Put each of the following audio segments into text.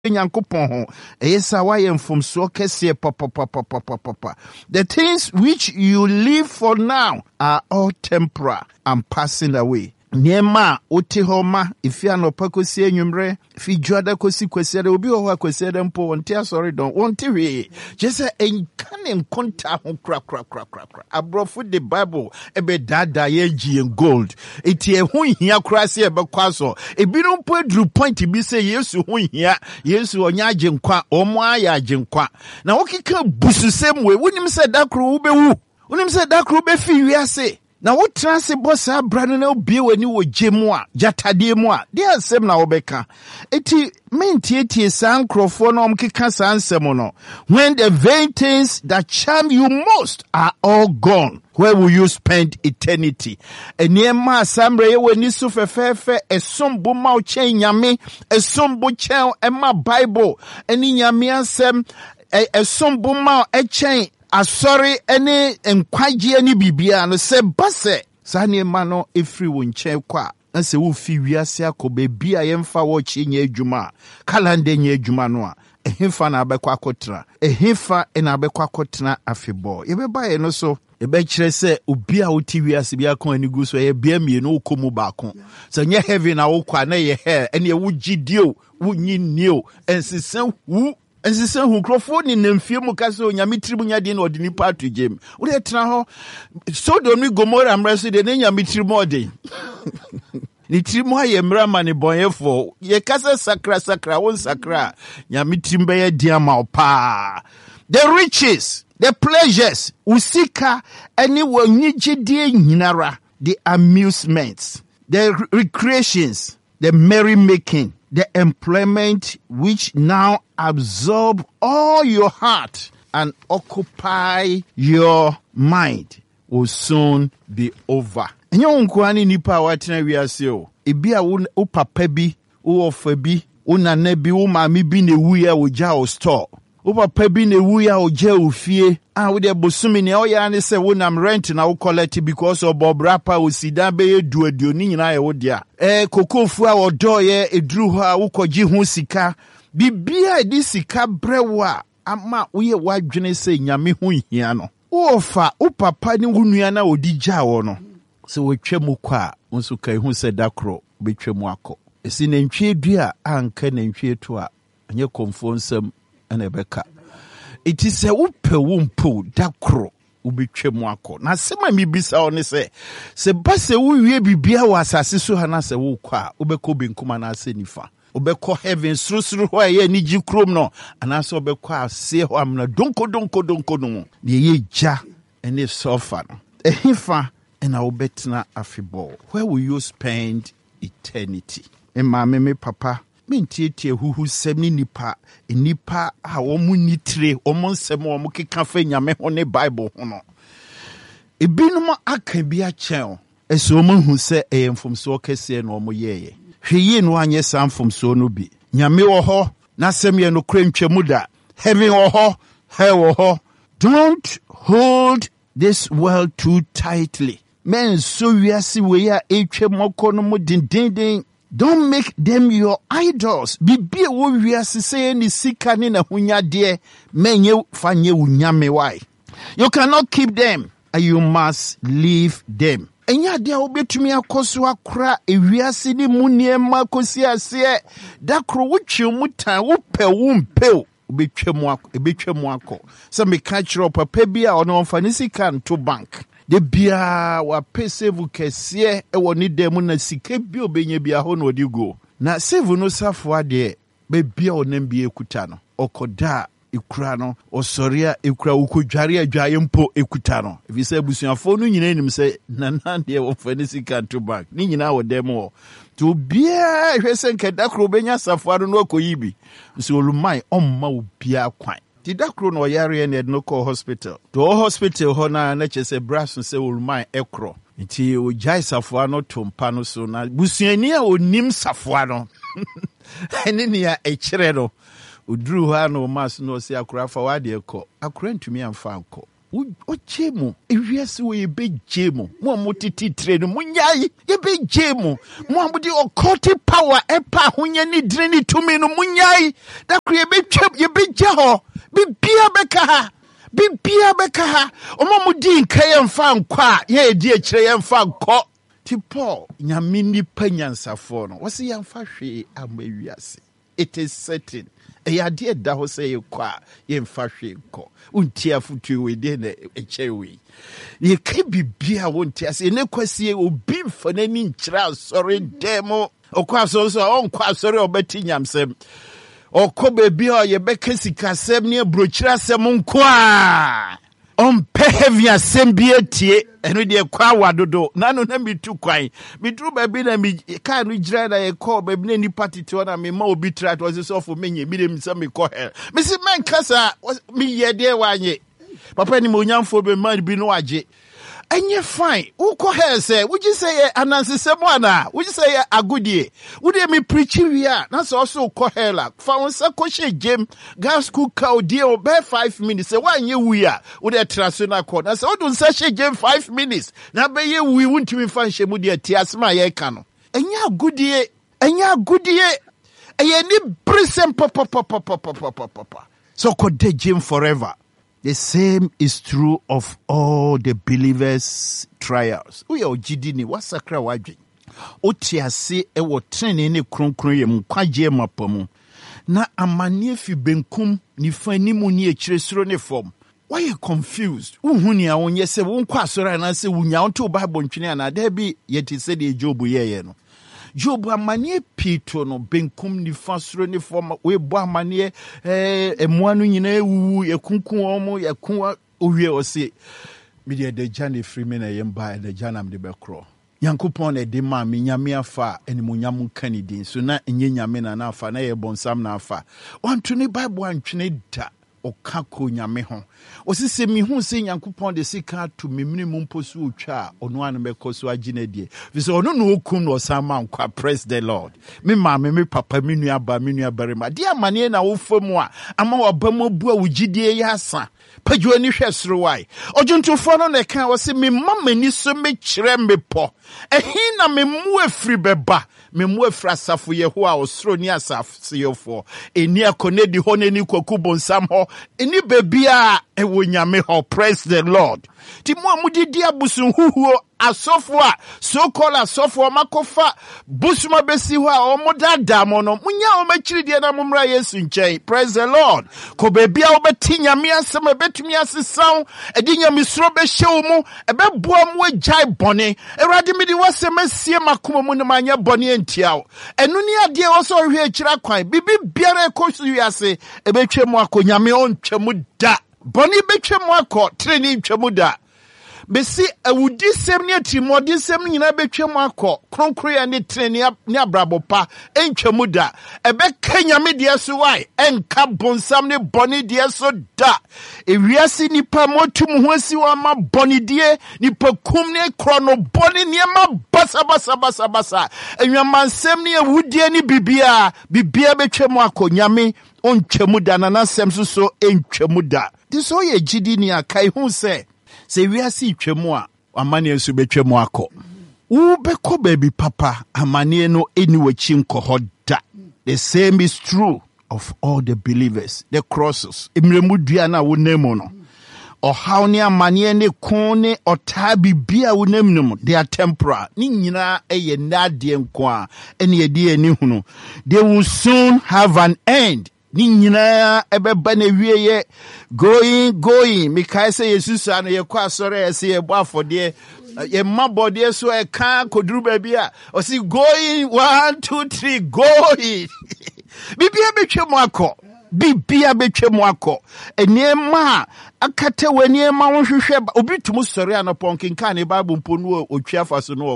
Nyankopɔn ho ɛyesa wayɛ mfomsoɔ kɛseɛ papa. The things which you live for now are all temporal and passing away. Niema wote hɔ ma ifi anɔpa kosi anwummerɛ fi dwada kosi kwasiada obi wɔ hɔ akwasiada mpo wɔnte asɔre dɔn wɔnte hwee gye sɛ ɛnka ne nkonta ho kra aborɔfo de Bible ɛbɛdaadaa yɛgye yɛn gold ɛti ɛho hia koraa sɛ ɛbɛkɔ asɔ ebinom mpo aduru point bi sɛ Yesu ho hia Yesu ɔnyɛ agye nkwa ɔmo ayɛ agye nkwa na wokeka bususɛm wei wonim sɛ da koro wobɛwu wonim sɛ da koro wobɛfi wiase. Na wo transe bossa brano na obie wani wo gemu a jatade mu a de asem na wobeka eti mentietie san krofo na omkeka san nsem no when the vain things that charm you most are all gone, where will you spend eternity? Eniema asamre ye wani so fefefe esombo ma o chen nyame esombo chen ema Bible eni nyame asem esombo ma o chen asori ene enkwagye ani bibia no se base sa niema no efiri wo nkyɛn kwa na se wo fi wiase akɔ bia yɛmfa wo kyi nya adwuma kalanda nya adwuma no a ehemfa na abɛkɔ akɔtra ehemfa na abɛkɔ akɔtena afebɔ yɛbɛba yɛ no so ɛbɛkyerɛ sɛ obi a woti wiase bia kɔ ani gu so yɛ bia mienu wokɔ mu baako sɛ nyɛ heaven na wokɔ na yɛ hell ɛne wo gyidio wo nyinio ɛnsesɛ hu Ensise hu krofo ni nemfie mu kase onyame tribu nya de na odi nipa ato gem. Wo de tena ho Sodom ni Gomora mreso de ne nyame tribu odi. Ni tribu aye mra ma ne bonyefo. Ye kase sakra won sakra nyame tribu be ye dia ma opa. The riches, the pleasures, usika any wonyigide nyinara, the amusements, the recreations, the merrymaking, the employment which now absorb all your heart and occupy your mind will soon be over. Enyo nkwani nipa watena wiase o. Ebi a wo papa bi, wo ofa bi, wo nana bi, wo maami bi na ewu ya wo gya o store. Wo papa bi na ewu ya o gya o fie. Wo de bosumi ne o ya ne se wo nam rent na wo collect because of bobrapa o sida be eduadio ni nyina ye wo dia. Kokofu a wodo ye eduru ho a wo kɔgye ho sika. Bibia edi sika brewa ama wo ye wadwene se nyame ho hia no. Wo fa wo papa ni wo nua na odi gya wo no. Se wo twam kwa nso kai hu se dakro betwam akɔ. Esi nantwie dua anka nantwie to a anye komfo nsam na ebeka. It is a upe wumpo dakro ubitwemu akọ. Na sema mi bisa one se base wo wie bibia wa asase so ha na se wo kwa ubekọ benkuma na ase nifa. Ubekọ heaven surusuru ho ye ni jikrom no anase ubekọ ase ho amna donko no. Ye ja ene sofa no. Ehifa ena ubetna afibol. Where will you spend eternity? Emma me papa mentietie huhu sem ni nipa a omu nitre omu nsem omu keka fa nyame ho ne Bible ho no ebinum aka bi a chen eso omu hu se eyemfomso kese no omu yeye hweye no anye samfomso no bi nyame wo ho na sem ye no krantwemu da heaven wo ho hell wo ho. Don't hold this world too tightly. Men so wiase we a etwemoko no mu dindindin. Don't make them your idols. Bibi wo wiase se ni sika ni na hunyade menye fanye unyame why. You cannot keep them and you must leave them. Enya de obetumi akoso akra ewiase ni muniema kosi ase dakro wutwe mutan wo pe wo mpe obetwemu akọ. Se me ka kire papa bi a ono mfa ni sika nto bank. De bia wa pesevu kese ewo ni demu na sike bi obenye bia ho na odigo na sevu no safo ade be bia onam bia ekuta no okoda ekura no osoria ekura ukodware adwaye mpo ekuta no efi se busuafo no nyina nim se nana de wo fani sika to bank ni nyina wo dem wo to bia hwese nkeda kro benya safo ado no akoyibi nso olumai omma wo bia kwan. Ti dakro no yare ne no call hospital. To hospital ho na chese brass se ulman ekro. Nti o jai safo no tompa no so na busuani a onim safo no. Ene ne ya ekire no. Oduru ha no mas no se akura fa wade ekọ. Akura ntumi amfa anko. Ochemo, ewiase we be jemo, mo motiti trade, munyai, ye be jemo, mo amudi okoti power, epa, hunye ni dreni tumino, munyai, that create be chop, ye be jaho, be beer bekaha, be beer bekaha, omamudi kayan fan kwa, ye dear chayan fan ko, tipo, nyamini penyansa fono, was the young fashe, amewiase. It is certain. A idea that was say you qua, yen fashion co, untia futu within a cherry. You can't be beer, won't test in a question will be for any child, sorry, demo, or quas also on quas sorry or betting sem. Or Kobe beer, ye bekesika sem near brochra semon qua. On pehevia sembieti, and with your qua dodo, none of them be too quiet. Be true, baby, and me can't redrain a call, baby, any party to honor me more be tried was so for me, be them some me call her. Mrs. Mancasa was me ye dear one ye. Papa any more young for be might be no aje. And you're fine. Who call her say, would you say an answer someone? Would you say a good year? Would you me preaching we are? That's also call her like found some question Jim gas cook cow deal by 5 minutes. Say why you we are with a trasuna court. I said, oh, don't say Jim 5 minutes. Now by you we won't even find she would tears my ye cano. And you're good year, and you're good year. And you need prison papa. So could they Jim forever. The same is true of all the believers' trials. We are jidini wasakra waji. Otiase ewo trene ne kronkron ye mkwaje mapamu. Na amanie fi benkum ni fani mu ni echiresuro ne form. Why you confused? Uhuni a onye se wonkwa asora na se wunya onto Bible ntwene na da bi yeti se de Job yeye no. Job amanie pito no benkum ni fasuro ni form we bo amanie emuanu nyina ewu yekunkun omo yekun owie ose media de jane free me na yemba de janam de bekro yankopon e de ma me nyame afa enimunyam kanidin so na enye nyame na afa na ye bonsam na afa wanto ni Bible antwene da okako nyame ho osise mi hu se yankopon de sika to memni mu mposu otwa ono an mekoso agina die because ono no okum no sama nkwa. Praise the Lord. Me ma me papa me nua barima dia mane na wo famu a ama wabam bu a wugidie ya asa padwo ni hwesoro wai ojuntofo no na kan wo se me mamani so me kire me po ehin na me mu afri beba me mu afra safo yeho a osoro ni asafo yefo eni akonedi ho na ni kwaku bonsam ho eni bebia ewo nyame ho. Praise the Lord. Ti mu amudidi abusun huhuo asofo a so call asofo makofa busuma besi ho a omodada mo no munya o machiri de na momra Yesu nchen. Praise the Lord. Ko bebia obeti nyame asem ebetumi asesaw edi nyame soro be hyew mu ebeboa mu agai bone erade mi di wasem asie makoma mu ne manya bone entiaw enu ni ade wo so hwe akira kwan bibi biara ekosu wiase ebetwem akonyame ontwem da bone betwem akọ treni ntwem da besi awudi sem ne atimodi sem nyina betwem akọ kronkroya ne treni ne abrabopa entwem da ebe kanyame de so wai enka bonsam ne bone de so da ewiase nipa motum ho asi wa ma bone de nipa kum ne krono bone ne ma basa enwamansem ne awudi ne bibia betwem akọ nyame ontwem da na sem so entwem da diso ye gidi ni akai hu se wiase twemu a amane nso betwemu akọ wo beko baby papa amane no eni wachi nkoho da. The same is true of all the believers. The crosses emremu dua na wo nemu no ohaw ne amane ne kon ne ota bibia wo namnum they are temporal ni nyina eye nade nko a ene edi ani hunu. They will soon have an end. Ni nyina ebeba na wieye going mikai se Jesus an ye kwa sore ese ye bo afode ye mabode so e kan koduru ba bia o si going 1 2 3 going bibia betwem akọ bibia betwem akọ enema akata waniema wo hwehwe obi tumu sore anopon kinka ne Bible mponu otwa faso no okọ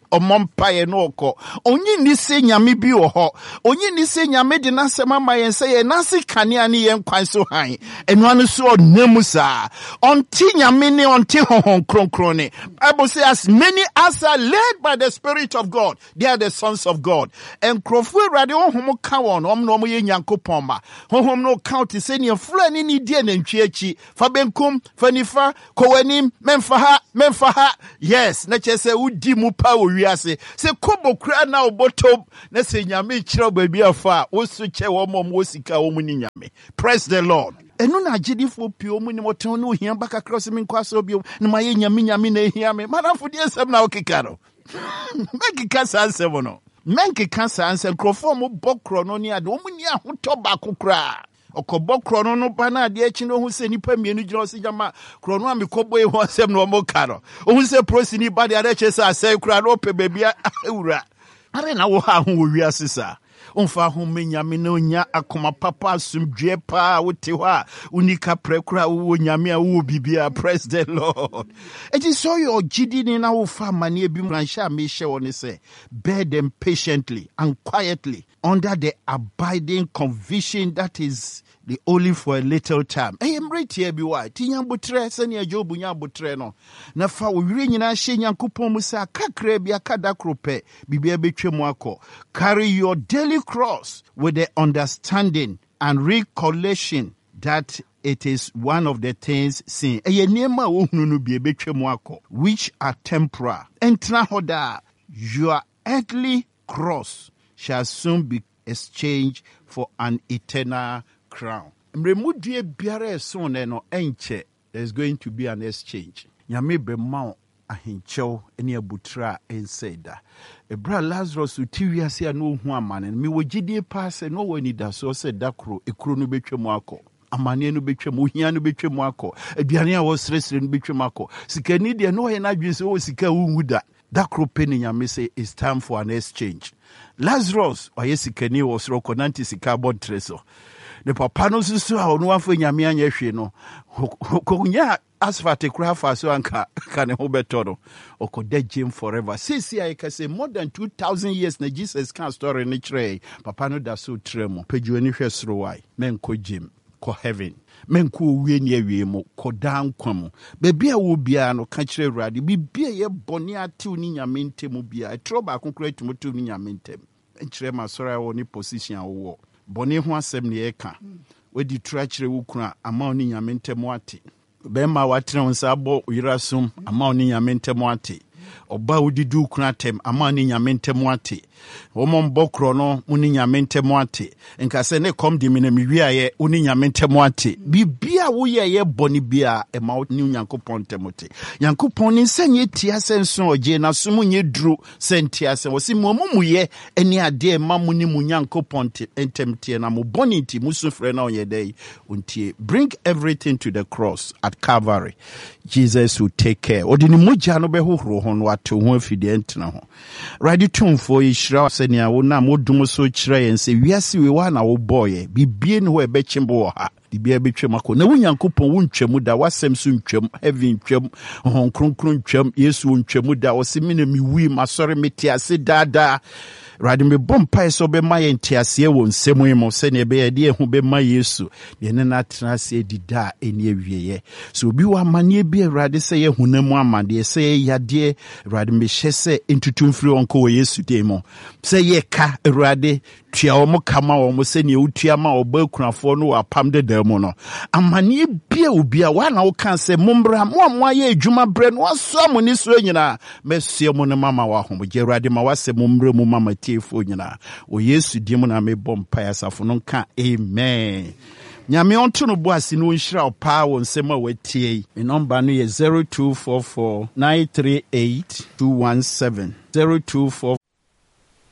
omompaye no oko. Onyi ni se nyame bi wo ho. Onyi ni se nyame de nasem ama yen se ye nase kanea ne yen kwan so han. Eno anu so onemu sa. Onti nyame ne onti honhon kronkron ne. Bible says as many as are led by the Spirit of God, they are the sons of God. And krofo rade honhom ka won no mo ye nyankopon ma. Honhom no count se ne fulani ni die na ntwe achi. Fa benkum, fa nifa, kowanim, memfa ha. Yes, na chese udi mu pa wo wiase. Se kobo kra na obotom na se nyame kira baabi afa. Wo so che wo mom wo sika wo mu ni nyame. Praise the Lord. Enu na agidifo pio mu ni moton no hia baka cross me nkwaso bio na maye nyame na hia me. Madamfo die nsem na okika no. Mekika sansem no. Menkika sansem krofo mo bokro no ni ade. Wo mu ni ahoto ba kokra. Okobo krono no bana ade achi no hu se nipa mienu gina se jama krono a mekobo e ho asem no mo ka no hu se prosini ba de ade che se asai kura no pe bebia ewura are na wo ha ho wo wi asesa onfa ho menyame na onya akoma papa asumdwe pa wote ho a unika prekura wo nyame a wo bibia. Praise the Lord. It is so your gidi ni na wo fa mane bi mransha me hye woni se bear them patiently and quietly under the abiding conviction that is the only for a little time. I am right here be why tinya botre se ne Job nya botre no na fa wo wire nyina hye nyankopon mu sa kakra bia kada krope bibia betwem akọ. Carry your daily cross with the understanding and recollection that it is one of the things seen which are temporal. Entra hoda, your earthly cross shall soon be exchanged for an eternal crown. There's going to be an exchange. Nyame be mount ahincho eni abutra enseda. Ebra Lazarus utiwia se no hu amane. Mi wogidie pa se no wani da so se dakro ekro no betwem akọ. Amane no betwem, ohia no betwem akọ. Aduane a wo sresre no betwem akọ. Sikani de no ye na dwen se wo sika wu da. Dakro peni nyame say it's time for an exchange. Lazarus oye sikani wo sro konanti sika bod treso. The papa no susu a ono afọ nyame anya hwe no. Konya asfate kura fa so anka kane ho beto no. Okoda jim forever. Sisi I can say more than 2,000 years na Jesus can story ni kire. Papa no da so tremo. Peju ni hwe soro wai. Men ko jim. Ko heaven. Men ko wie ni awie mo. Ko dan kwamo. Bebi a wo bia no ka kire Awurade. Bibia ye boni atiu ni nyame ntemu bia. Etro ba konkret tumotu ni nyame ntem. Kire ma soro a wo ni position wo. Boni ho asem ne eka. Wedi tura kire wo kuna ama oni nyame ntemu ate. Bema watire onsa abo yirasum ama oni nyame ntemu ate. Oba udidu kuna tem ama ni nyame ntemu ate. Omo mbokro no uni nyame ntemu ate. Nka se ne kom di me na miwia ye uni nyame ntemu ate. Bibia wo ye boni bia e ma ni Nyankopon temote. Nyankopon ni senye tia senso oje na sumu nye dru sentia se wo si mu ye eni ade ma mu ni mu Nyankopon entemtie na mo boni nti musufre na onye dai untie. Bring everything to the cross at Calvary. Jesus will take care. Odini moja no be hohoro ho no ato ho afide entena ho. Ready tumfo ishira senia wo na modum so kire yen se wiase we wa na wo boye bibie ne ho ebe chimbo ha bibia betwem akọ na wunyankopon wuntwam da wasem so ntwam heaven ntwam hon kronkron ntwam Yesu ntwam da wo se me na mi wi masori metiase dada Radi me bompa so be ma yentiase wo nsemu imo se ne be ye hu be ma Yesu ye ne na trase dida eni awieye so obi wa mane bi Radi se ye hunamu amade se ye yade Radi me hyese entutumfiri onko wo Yesu demo se ye ka Radi tua omo kama omo se ne utua ma oba kunafo no apam de demo no amane bia obi a wa na wo kan se mombra mo aye adwuma bre no aso amoni so nyina mesie mo ne mama wa ho je Radi ma wase mombra mu mama tiefo nyina o Yesu dim na me bompa asafo no ka amen. Nyame onto no boase no nhira opa wo nsema watie e number no ye 0244 938 217 0244